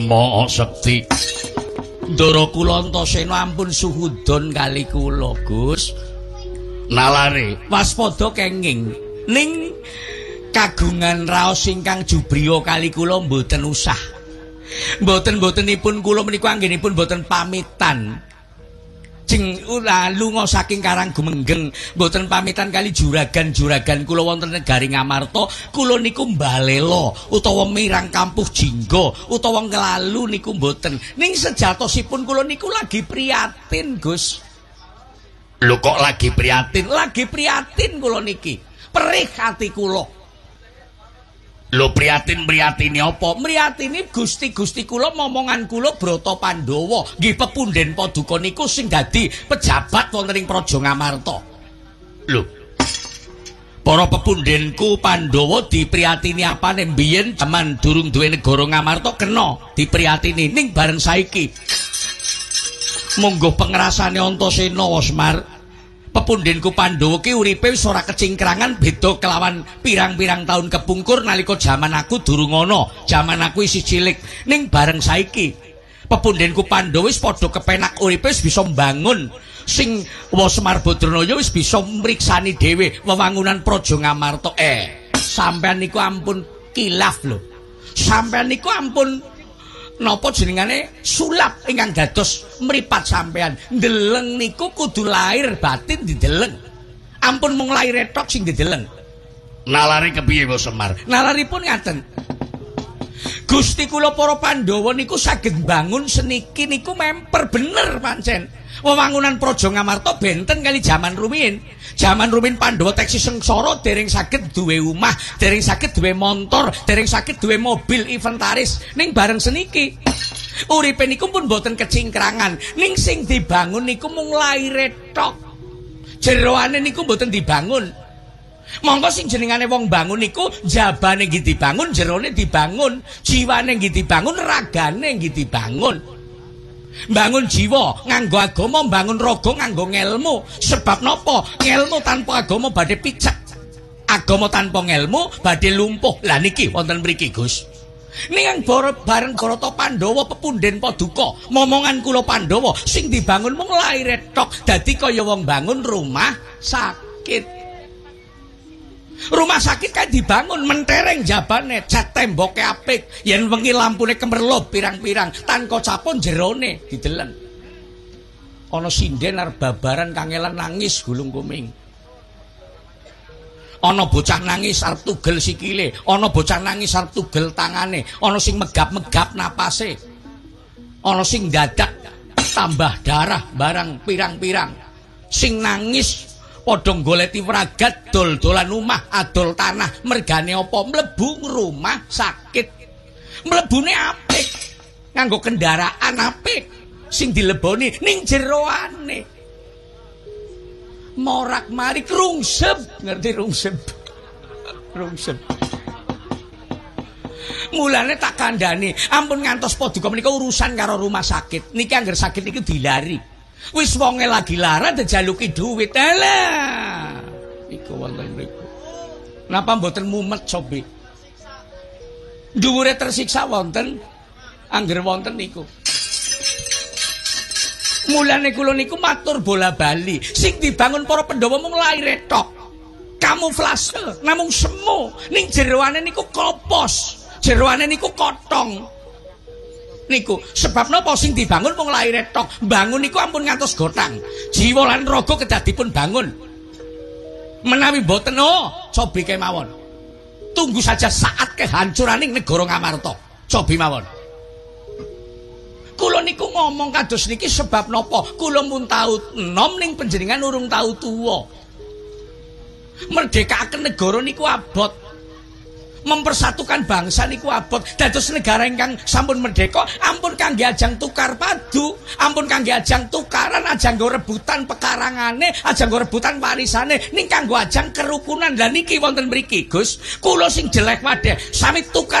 Maha Sekti. Ndara kula Antasena ampun suhudon kali kula, Gus. Nalare waspada kenging. Ning kagungan raos ingkang jubriya kali kula mboten usah. Mboten-mbotenipun kula menika anggenipun mboten pamitan. Jeng lunga saking Karang Gumenggeng mboten pamitan kali juragan-juragan kula wonten negari Ngamarta. Kula niku mbalela utawa mirang kampuh jingga utawa nglalu niku mboten. Ning sejatosipun kula niku lagi prihatin, Gus. Lho kok lagi prihatin? Lagi prihatin kula niki. Perih ati kula. Lho prihatin-prihatine apa? Mriyatine Gusti-gusti kula momongan kula Brata Pandhawa nggih pepunden Paduka niku sing dadi pejabat wonten ing Praja Ngamarta. Lho. Para pepundenku Pandhawa dipriyatini apane mbiyen jaman durung duwe negara Ngamarta kena dipriyatini ning bareng saiki. Monggo pengrasane Antasena Wasmar. Pepundenku Pandhawa ki uripe wis ora kecingkrangan beda kelawan pirang-pirang taun kepungkur nalika jaman aku durung ana, jaman aku isih cilik. Ning bareng saiki pepundenku Pandhawa wis padha kepenak uripe wis bisa mbangun. Sing Wasmar Badranaya wis bisa mriksani dhewe wewangunan Praja Ngamarta. Sampean niku ampun kilaf lho. Sampean niku ampun napa jenengane sulap ingkang dados mripat sampean. Ndeleng niku kudu lahir batin dideleng. Ampun mung lahir tok sing dideleng. Nalari kepiye Mas Semar? Nalaripun ngaten. Gusti kula para Pandhawa niku saged mbangun seniki niku memper bener pancen. Wewangunan Praja Ngamarta benten kali jaman rumiyin. Jaman rumiyin Pandhawa teksi sengsara dereng saged duwe omah, dereng saged duwe montor, dereng saged duwe mobil inventaris. Ning bareng seniki uripe niku pun boten kecingkrangan. Ning sing dibangun niku mung laire tok. Jeroane niku boten dibangun. Monggo sing jenengane wong bangun niku jabane nggih dibangun, jerone dibangun, jiwane nggih dibangun, ragane nggih dibangun. Bangun jiwa nganggo agama, bangun raga nganggo ngelmu. Sebab napa? Ngelmu tanpa agama badhe picek. Agama tanpa ngelmu badhe lumpuh. Lah niki wonten mriki, Gus. Ning bareng Brata Pandhawa pepunden Paduka, momongan kula Pandhawa sing dibangun mung laire tok. Dadi kaya wong bangun rumah sakit. Rumah sakit kan dibangun mentereng jabane, cat temboke apik, yen wengi lampune kemerlop pirang-pirang, tanpa capon jerone dideleng. Ana sinden arep babaran kangelan nangis gulung kuming. Ana bocah nangis arep tugel sikile, ana bocah nangis arep tugel tangane, ana sing megap-megap napase. Ana sing dadak tambah darah barang pirang-pirang. Sing nangis padha goleti wragat dol-dolan omah adol tanah mergane apa mlebu rumah sakit. Mlebune apik nganggo kendaraan apik sing dileboni ning jeroane morak-marik rungsep. Ngerti rungsep? Rungsep. Mulane tak kandhani ampun ngantos Paduka menika urusan karo rumah sakit niki angger sakit iki dilari. Wis wonge lagi lara dijaluki dhuwit. Alah. Iku wonten mriku. Napa mboten mumet cobi? Dhuwure tersiksa wonten angger wonten niku. Mulane kula niku matur bola-bali, sing dibangun para Pandhawa mung laire tok. Kamuflase namung semu, ning jeroane niku kopos. Jeroane niku kotong. Niku sebab napa sing dibangun mung laire tok. Bangun niku ampun ngantos gotang. Jiwa lan raga kedadipun bangun. Menawi boten cobi kemawon. Tunggu saja saat kehancuraning negara Ngamarta. Cobi mawon. Kula niku ngomong kados niki sebab napa? Kula mun tau enom ning panjenengan urung tau tuwa. Merdekaken negara niku abot. Mempersatukan bangsa niku abot. Dados negara ingkang sampun merdeka ampun kangge ajang tukar padu, ampun kangge ajang tukaran, ajang rebutan pekarangane, ajang rebutan warisane, ning kanggo ajang kerukunan. Lah niki wonten mriki Gus, kula sing jelek wadah sami tukar